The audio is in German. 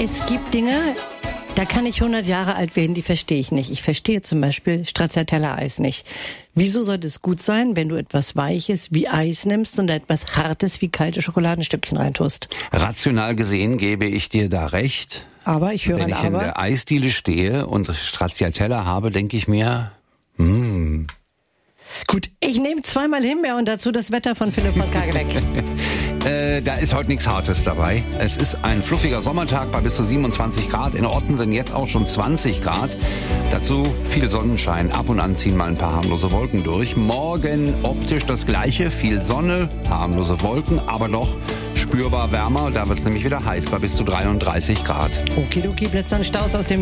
Es gibt Dinge, da kann ich 100 Jahre alt werden, die verstehe ich nicht. Ich verstehe zum Beispiel Stracciatella-Eis nicht. Wieso sollte es gut sein, wenn du etwas Weiches wie Eis nimmst und etwas Hartes wie kalte Schokoladenstückchen reintust? Rational gesehen gebe ich dir da recht. Aber ich höre Wenn ein ich in Aber. der Eisdiele stehe und Stracciatella habe, denke ich mir, Gut, ich nehme 2-mal Himbeer und dazu das Wetter von Philipp von Kagedeck. da ist heute nichts Hartes dabei. Es ist ein fluffiger Sommertag bei bis zu 27 Grad. In Orten sind jetzt auch schon 20 Grad. Dazu viel Sonnenschein. Ab und an ziehen mal ein paar harmlose Wolken durch. Morgen optisch das Gleiche. Viel Sonne, harmlose Wolken, aber doch spürbar wärmer. Da wird es nämlich wieder heiß bei bis zu 33 Grad. Okidoki, Blitzer und Staus aus dem